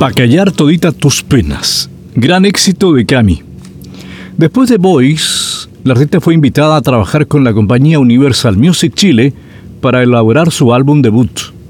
Pa' callar todita tus penas. Gran éxito de Cami. Después de Boys, la artista fue invitada a trabajar con la compañía Universal Music Chile para elaborar su álbum debut.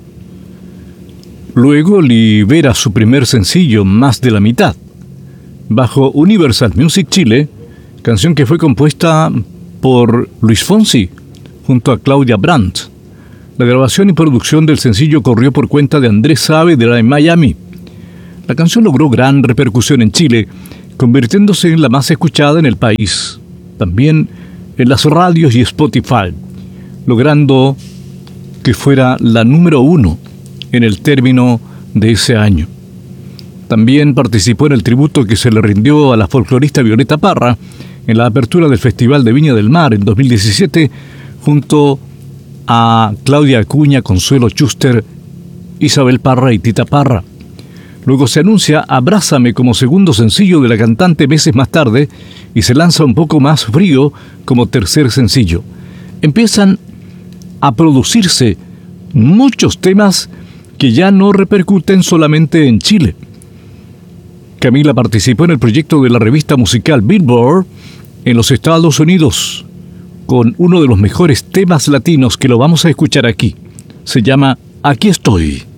Luego libera su primer sencillo, Más de la mitad, bajo Universal Music Chile, canción que fue compuesta por Luis Fonsi junto a Claudia Brandt. La grabación y producción del sencillo corrió por cuenta de Andrés Saavedra en Miami. La canción logró gran repercusión en Chile, convirtiéndose en la más escuchada en el país, también en las radios y Spotify, logrando que fuera la número 1 en el término de ese año. También participó en el tributo que se le rindió a la folclorista Violeta Parra en la apertura del Festival de Viña del Mar en 2017, junto a Claudia Acuña, Consuelo Schuster, Isabel Parra y Tita Parra. Luego se anuncia Abrázame como segundo sencillo de la cantante meses más tarde y se lanza Un poco más frío como tercer sencillo. Empiezan a producirse muchos temas que ya no repercuten solamente en Chile. Camila participó en el proyecto de la revista musical Billboard en los Estados Unidos con uno de los mejores temas latinos que lo vamos a escuchar aquí. Se llama Aquí estoy.